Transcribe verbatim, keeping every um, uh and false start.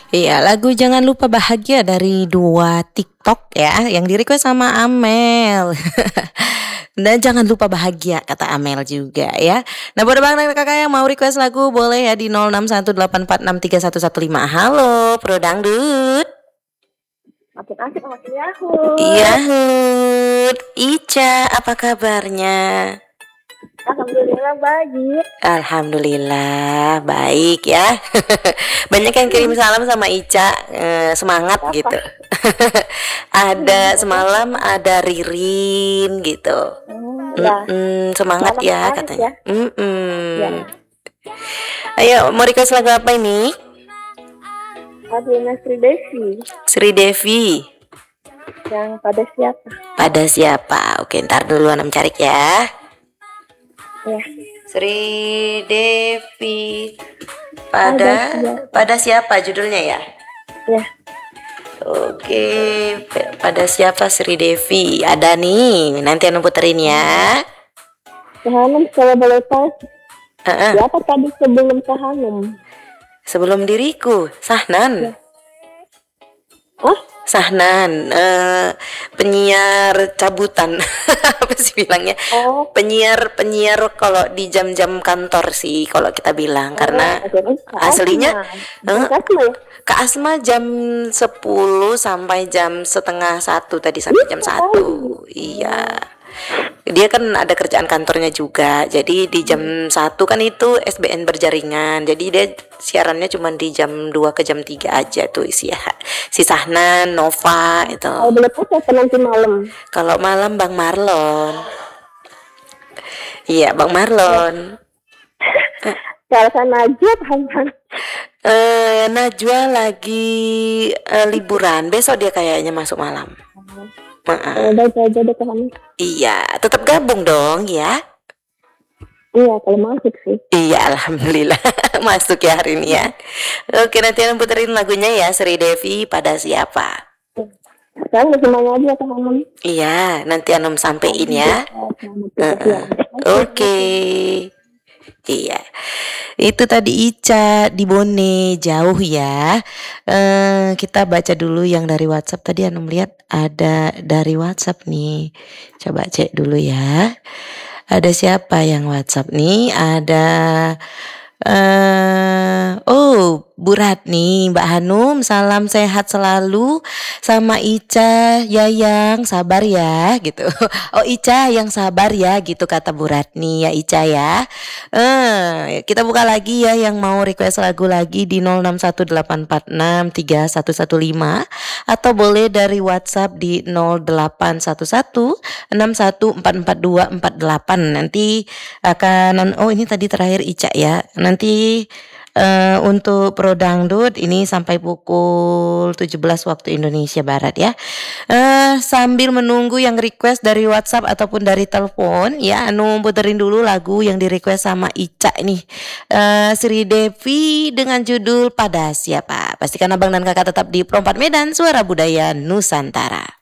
Iya, lagu Jangan Lupa Bahagia dari dua TikTok ya, yang di-request sama Amel. Dan jangan lupa bahagia kata Amel juga ya. Nah, buat Bang dan Kakak yang mau request lagu boleh ya di nol enam satu delapan empat enam tiga satu satu lima. Halo, Pro Dangdut. Makin asik makin Yahoo. Iya, Hud. Ica, apa kabarnya? Alhamdulillah baik. Alhamdulillah baik ya. Banyak yang kirim salam sama Ica, eh, semangat Apa? gitu. Ada semalam ada Ririn gitu. Hmm, ya. Mm-mm, semangat Selamat ya pagi katanya. ya. Mm-mm. Ya. Ayo mau request lagu apa ini? Lagunya Sri Devi Sri Devi. yang pada siapa? Pada siapa? Oke, ntar dulu Anam cari ya. Ya. Sri Devi Pada pada siapa? pada siapa judulnya ya? Ya. Oke, pe- pada siapa Sri Devi? Ada nih, nanti Anu puterin ya. Hanum kalau boleh tahu Heeh. siapa tadi sebelum ke Hanum? Sebelum diriku, Sahnan. Ya. Hah? Sahnan, eh, penyiar cabutan. Apa sih bilangnya? Oh. Penyiar penyiar kalau di jam-jam kantor sih kalau kita bilang, karena Oh, aslinya eh, Asma ya? Kak Asma jam sepuluh sampai jam setengah satu tadi sampai jam satu. Iya. Dia kan ada kerjaan kantornya juga. Jadi di jam satu kan itu S B N berjaringan. Jadi dia siarannya cuma di jam dua ke jam tiga aja tuh isi si Sahnan, Nova itu. Kalau boleh tahu siapa nanti malam? Kalau malam Bang Marlon. Iya, Bang Marlon. Kalau sana aja Hanum. Eh, Najwa lagi eh, liburan. Besok dia kayaknya masuk malam. Kalau udah aja deh ke Hanum. Iya, tetap gabung dong ya. Iya, kalau masuk sih. Iya, alhamdulillah masuk ya hari ini ya. Oke, nanti Anum puterin lagunya ya, Sri Devi pada siapa. Sekarang udah semuanya aja ke Hanum. Iya, nanti Anum sampein ya. Uh-uh. Oke. Iya. Itu tadi Ica di Bone jauh ya. Eh, kita baca dulu yang dari WhatsApp. Tadi Anum lihat ada dari WhatsApp nih. Coba cek dulu ya. Ada siapa yang WhatsApp nih? Ada uh, oh, Bu Ratni, Mbak Hanum, salam sehat selalu sama Ica, Yayang, sabar ya gitu. Oh, Ica yang sabar ya gitu kata Bu Ratni ya Ica ya. Eh, kita buka lagi ya yang mau request lagu lagi di nol enam satu delapan empat enam tiga satu satu lima atau boleh dari WhatsApp di nol delapan satu satu enam satu empat empat dua empat delapan. Nanti akan oh ini tadi terakhir Ica ya. Nanti uh, untuk Pro Dangdut ini sampai pukul tujuh belas waktu Indonesia Barat ya. Uh, sambil menunggu yang request dari WhatsApp ataupun dari telepon ya, Anu puterin dulu lagu yang di request sama Ica nih. Uh, Sri Devi dengan judul Pada Siapa. Pastikan Abang dan Kakak tetap di Pro empat Medan, Suara Budaya Nusantara.